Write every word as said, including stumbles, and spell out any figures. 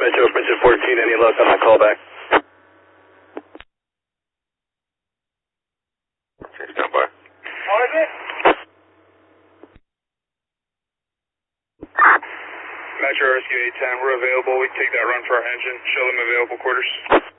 Metro, Mission fourteen, any luck on the callback? Okay, stand by. Target? Metro Rescue eight ten, we're available. We can take that run for our engine. Show them available quarters.